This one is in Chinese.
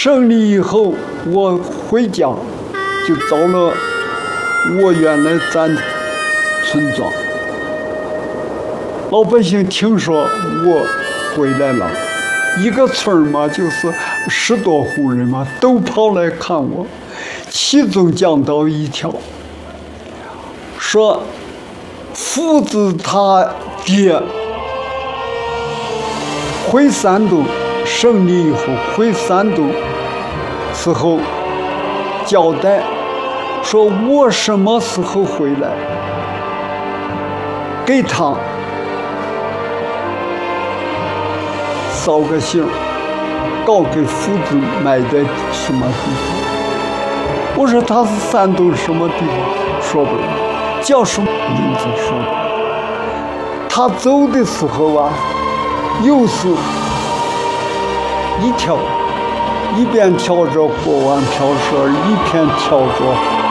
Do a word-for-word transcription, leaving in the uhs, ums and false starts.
胜利以后，我回家就到了我原来站的村庄。老百姓听说我回来了，一个村嘛，就是十多户人嘛，都跑来看我。其中讲到一条，说父子他爹回山东胜利以后回山东时候交代说我什么时候回来，给他捎个信，告给父子埋在什么地方。我说他是山东什么地方，说不了，叫什么名字说不了。他走的时候啊，又是一条一边跳着过弯飘蛇，一边跳着